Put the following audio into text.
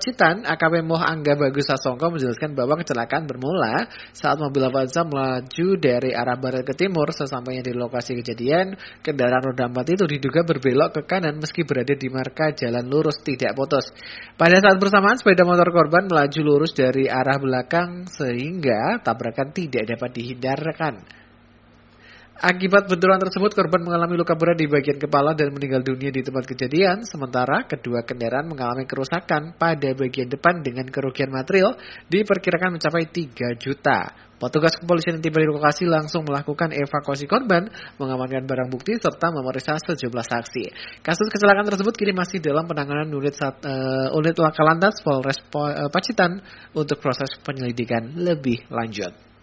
Pacitan, AKP Moh Angga Bagus Sasongko menjelaskan bahwa kecelakaan bermula saat mobil Avanza melaju dari arah barat ke timur. Sesampainya di lokasi kejadian, kendaraan roda 4 itu diduga berbelok ke kanan meski berada di marka jalan lurus tidak putus. Pada saat bersamaan, sepeda motor korban melaju lurus dari arah belakang sehingga tabrakan tidak dapat dihindarkan. Akibat benturan tersebut, korban mengalami luka berat di bagian kepala dan meninggal dunia di tempat kejadian. Sementara kedua kendaraan mengalami kerusakan pada bagian depan dengan kerugian material diperkirakan mencapai 3 juta. Petugas kepolisian yang tiba di lokasi langsung melakukan evakuasi korban, mengamankan barang bukti serta memeriksa sejumlah saksi. Kasus kecelakaan tersebut kini masih dalam penanganan unit Laka Lantas Polres Pacitan untuk proses penyelidikan lebih lanjut.